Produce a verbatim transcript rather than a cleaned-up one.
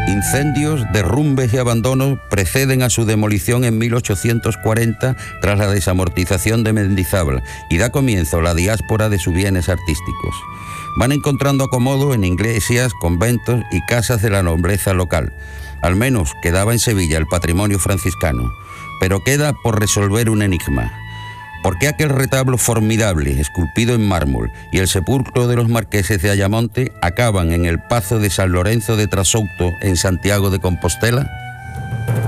Incendios, derrumbes y abandonos preceden a su demolición en mil ochocientos cuarenta tras la desamortización de Mendizábal y da comienzo la diáspora de sus bienes artísticos. Van encontrando acomodo en iglesias, conventos y casas de la nobleza local. Al menos quedaba en Sevilla el patrimonio franciscano, pero queda por resolver un enigma. ¿Por qué aquel retablo formidable, esculpido en mármol, y el sepulcro de los marqueses de Ayamonte acaban en el Pazo de San Lorenzo de Trasouto, en Santiago de Compostela?